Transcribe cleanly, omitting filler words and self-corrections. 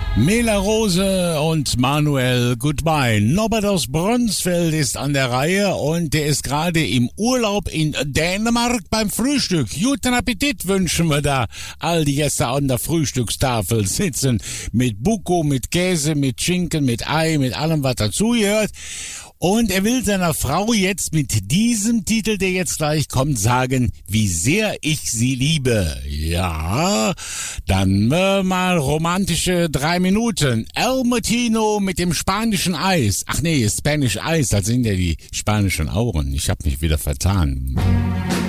Mela Rose und Manuel Goodbye. Norbert aus Bronsfeld ist an der Reihe und der ist gerade im Urlaub in Dänemark beim Frühstück. Guten Appetit wünschen wir da. All die Gäste an der Frühstückstafel sitzen mit Buko, mit Käse, mit Schinken, mit Ei, mit allem, was dazugehört. Und er will seiner Frau jetzt mit diesem Titel, der jetzt gleich kommt, sagen, wie sehr ich sie liebe. Ja, dann mal romantische 3 Minuten. El Motino mit dem spanischen Eis. Ach nee, Spanish Eis, das sind ja die spanischen Auren. Ich habe mich wieder vertan.